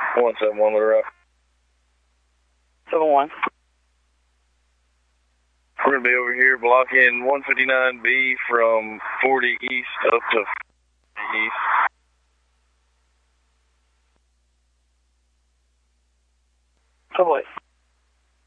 171 with a route. 7-1. We're going to be over here blocking 159B from 40 east up to 40 east. Oh boy.